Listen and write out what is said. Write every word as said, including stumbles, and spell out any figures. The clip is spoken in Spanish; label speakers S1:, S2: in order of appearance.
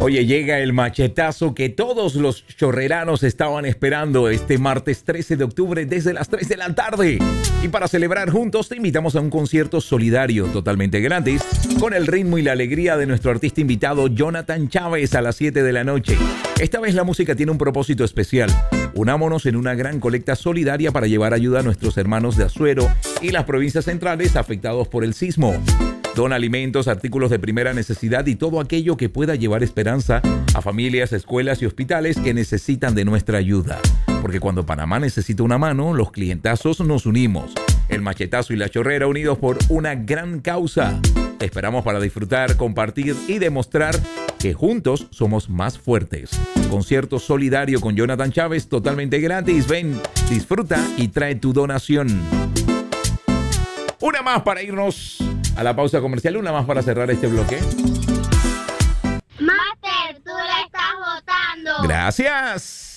S1: Oye, llega el machetazo que todos los chorreranos estaban esperando este martes trece de octubre desde las tres de la tarde. Y para celebrar juntos te invitamos a un concierto solidario totalmente gratis con el ritmo y la alegría de nuestro artista invitado Jonathan Chávez a las siete de la noche. Esta vez la música tiene un propósito especial. Unámonos en una gran colecta solidaria para llevar ayuda a nuestros hermanos de Azuero y las provincias centrales afectados por el sismo. Dona alimentos, artículos de primera necesidad y todo aquello que pueda llevar esperanza a familias, escuelas y hospitales que necesitan de nuestra ayuda. Porque cuando Panamá necesita una mano, los clientazos nos unimos. El machetazo y la chorrera unidos por una gran causa. Te esperamos para disfrutar, compartir y demostrar que juntos somos más fuertes. Concierto solidario con Jonathan Chávez totalmente gratis. Ven, disfruta y trae tu donación. Una más para irnos a la pausa comercial, una más para cerrar este bloque.
S2: Master, tú la estás votando.
S1: Gracias.